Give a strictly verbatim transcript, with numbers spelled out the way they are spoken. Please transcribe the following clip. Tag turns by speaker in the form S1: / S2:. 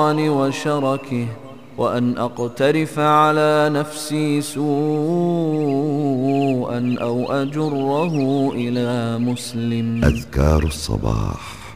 S1: الشيطان وشركه، وأن أقترف على نفسي سوءا أو أجره إلى مسلم.
S2: أذكار الصباح.